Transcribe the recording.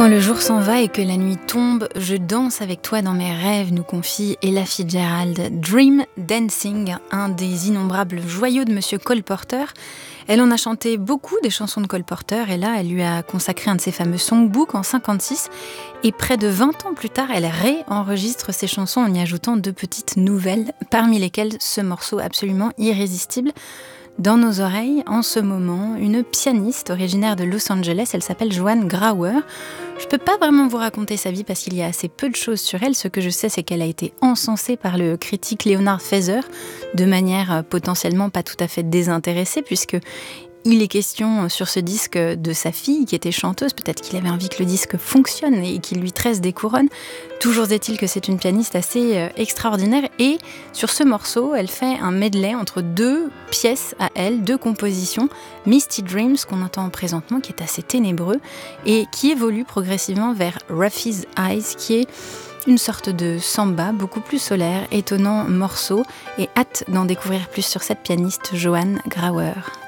Quand le jour s'en va et que la nuit tombe, je danse avec toi dans mes rêves, nous confie Ella Fitzgerald. Dream Dancing, un des innombrables joyaux de Monsieur Cole Porter. Elle en a chanté beaucoup des chansons de Cole Porter et là, elle lui a consacré un de ses fameux songbooks en 56. Et près de 20 ans plus tard, elle réenregistre ses chansons en y ajoutant 2 petites nouvelles, parmi lesquelles ce morceau absolument irrésistible. Dans nos oreilles, en ce moment, une pianiste originaire de Los Angeles, elle s'appelle Joan Grauer. Je ne peux pas vraiment vous raconter sa vie parce qu'il y a assez peu de choses sur elle. Ce que je sais, c'est qu'elle a été encensée par le critique Leonard Feather de manière potentiellement pas tout à fait désintéressée, puisque il est question sur ce disque de sa fille qui était chanteuse. Peut-être qu'il avait envie que le disque fonctionne et qu'il lui tresse des couronnes. Toujours est-il que c'est une pianiste assez extraordinaire. Et sur ce morceau, elle fait un medley entre 2 pièces à elle, 2 compositions. Misty Dreams, qu'on entend présentement, qui est assez ténébreux et qui évolue progressivement vers Raffi's Eyes, qui est une sorte de samba beaucoup plus solaire, étonnant morceau. Et hâte d'en découvrir plus sur cette pianiste Joan Grauer.